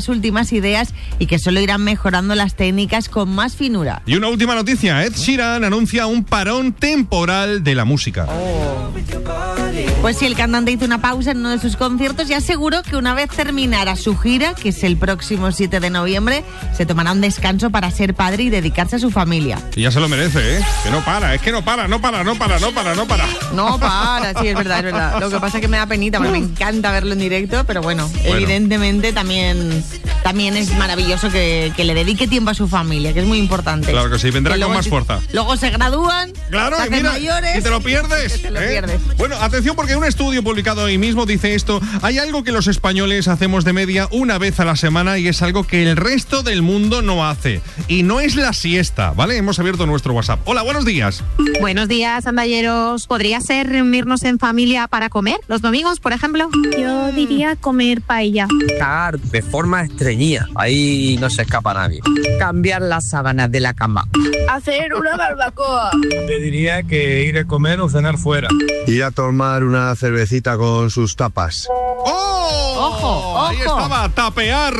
las últimas ideas y que solo irán mejorando las técnicas con más finura. Y una última noticia, Ed Sheeran anuncia un parón temporal de la música. Pues sí, el cantante hizo una pausa en uno de sus conciertos y aseguró que una vez terminara su gira, que es el próximo 7 de noviembre, se tomará un descanso para ser padre y dedicarse a su familia. Y ya se lo merece, ¿eh? Que no para, no para. No para, sí, es verdad. Lo que pasa es que me da penita, me encanta verlo en directo, pero bueno, evidentemente también es maravilloso que le dedique tiempo a su familia, que es muy importante. Claro que sí, vendrá con más fuerza. Luego se gradúan, claro, se hacen mayores, y te lo pierdes. Bueno, atención, porque un estudio publicado hoy mismo dice esto: hay algo que los españoles hacemos de media una vez a la semana y es algo que el resto del mundo no hace. Y no es la siesta, ¿vale? Hemos abierto nuestro WhatsApp. Hola, buenos días. Buenos días, andalleros. ¿Podría ser reunirnos en familia para comer los domingos, por ejemplo? Yo diría comer paella. Cagar de forma estreñida. Ahí no se escapa nadie. Cambiar las sábanas de la cama. Hacer una barbacoa. Te diría que ir a comer o cenar fuera. Ir a tomar una cervecita con sus tapas. ¡Oh! ¡Ojo! Ahí estaba, tapear.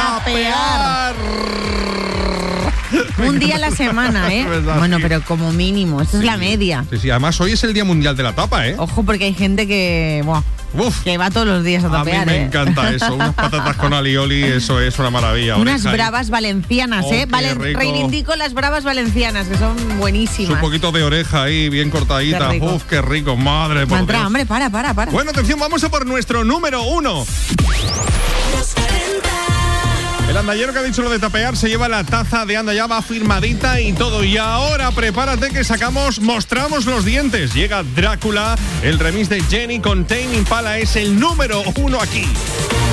Un día a la semana, ¿eh? Bueno, pero como mínimo, esto es la media. Sí, además hoy es el Día Mundial de la Tapa, ¿eh? Ojo, porque hay gente que va todos los días a tapear, A mí me encanta eso, unas patatas con alioli, eso es una maravilla. Unas bravas valencianas, ¿eh? Reivindico las bravas valencianas, que son buenísimas. Un poquito de oreja ahí, bien cortadita. Qué rico, madre por Dios. Hombre, para. Bueno, atención, vamos a por nuestro número 1. El andallero que ha dicho lo de tapear se lleva la taza de Anda Ya, va firmadita y todo. Y ahora prepárate que mostramos los dientes. Llega Drácula, el remix de Jenny con Tame Impala es el número 1 aquí.